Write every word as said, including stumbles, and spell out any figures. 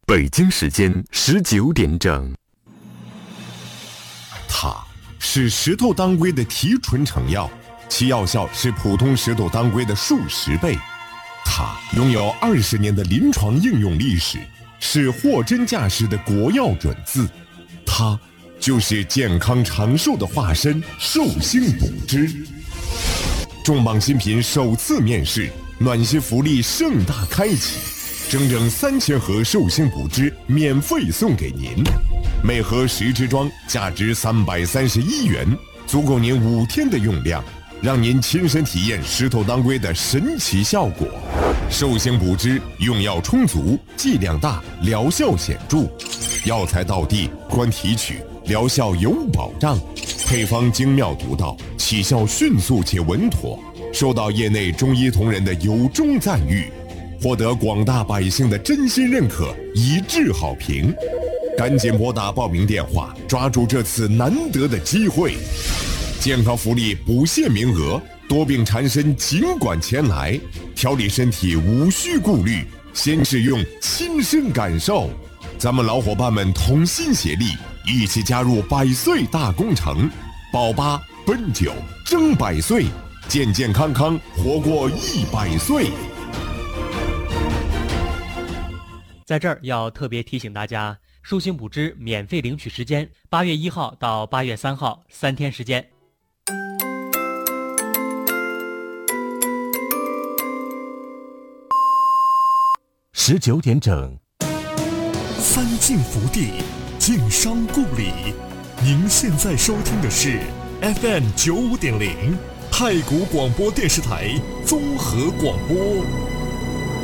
北京时间十九点整。 它是石头当归的提纯成药，其药效是普通石头当归的数十倍。它拥有二十年的临床应用历史，是货真价实的国药准字。它就是健康长寿的化身——寿星补之。重磅新品首次面世，暖心福利盛大开启，整整三千盒寿星补之免费送给您，每盒十支装，价值三百三十一元，足够您五天的用量，让您亲身体验石头当归的神奇效果。寿星补之用药充足，剂量大，疗效显著，药材到地，观提取，疗效有保障，配方精妙独到，起效迅速且稳妥，受到业内中医同仁的由衷赞誉，获得广大百姓的真心认可，一致好评。赶紧拨打报名电话，抓住这次难得的机会。健康福利不限名额，多病缠身尽管前来，调理身体无需顾虑，先试用亲身感受。咱们老伙伴们同心协力，一起加入百岁大工程，保八奔九争百岁，健健康康活过一百岁。 在这儿要特别提醒大家，寿星补之免费领取时间八月一号到八月三号，三天时间。 十九点整， 三晋福地，晋商故里。您现在收听的是 F M 九五点零太谷广播电视台综合广播。